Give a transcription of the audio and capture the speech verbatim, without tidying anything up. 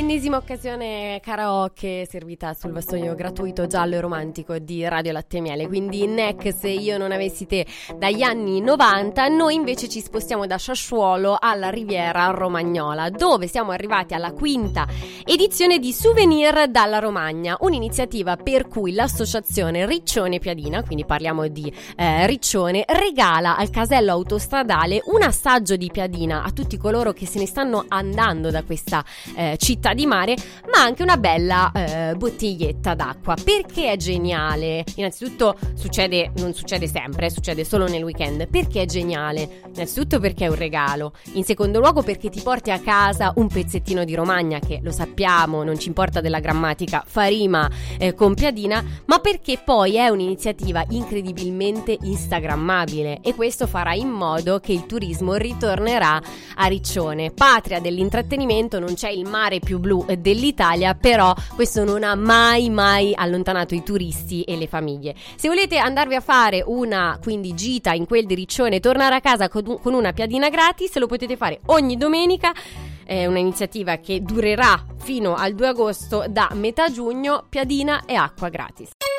Ennesima occasione karaoke servita sul vassoio gratuito giallo e romantico di Radio Latte e Miele. Quindi Neck, se io non avessi te, dagli anni novanta. Noi invece ci spostiamo da Sassuolo alla Riviera Romagnola, dove siamo arrivati alla quinta edizione di Souvenir dalla Romagna, un'iniziativa per cui l'associazione Riccione Piadina, quindi parliamo di eh, Riccione, regala al casello autostradale un assaggio di Piadina a tutti coloro che se ne stanno andando da questa eh, città di mare, ma anche una bella eh, bottiglietta d'acqua. Perché è geniale? Innanzitutto succede, non succede sempre, succede solo nel weekend. Perché è geniale? Innanzitutto perché è un regalo, in secondo luogo perché ti porti a casa un pezzettino di Romagna che, lo sappiamo, non ci importa della grammatica, fa rima eh, con Piadina, ma perché poi è un'iniziativa incredibilmente instagrammabile, e questo farà in modo che il turismo ritornerà a Riccione, patria dell'intrattenimento. Non c'è il mare più blu dell'Italia, però questo non ha mai mai allontanato i turisti e le famiglie. Se volete andarvi a fare una quindi gita in quel di Riccione, tornare a casa con, con una piadina gratis, lo potete fare ogni domenica. È un'iniziativa che durerà fino al due agosto, da metà giugno, piadina e acqua gratis.